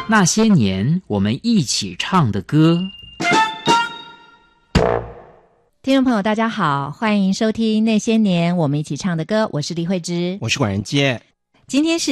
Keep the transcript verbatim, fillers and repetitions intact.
那些年我们一起唱的歌。 听众朋友大家好，欢迎收听那些年我们一起唱的歌，我是李慧芝， 我是管仁杰。 今天是